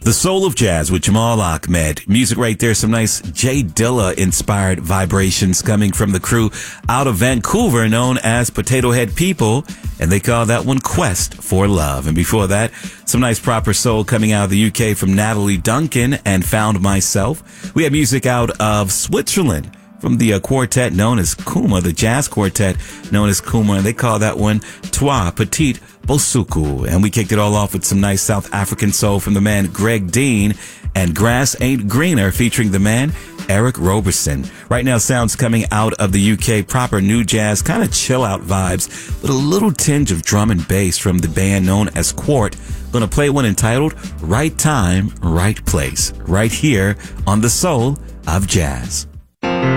The Soul of Jazz with Jamal Ahmed. Music right there, some nice Jay Dilla inspired vibrations coming from the crew out of Vancouver known as Potato Head People, and they call that one Quest for Love. And before that, some nice proper soul coming out of the UK from Natalie Duncan and Found Myself. We have music out of Switzerland from the quartet known as Kuma, the jazz quartet known as Kuma, and they call that one Toi Petit Bosuku. And we kicked it all off with some nice South African soul from the man Greg Dean and Grass Ain't Greener featuring the man Eric Roberson. Right now, sounds coming out of the UK, proper new jazz, kind of chill out vibes, with a little tinge of drum and bass from the band known as Quart. Gonna play one entitled Right Time, Right Place, right here on The Soul of Jazz.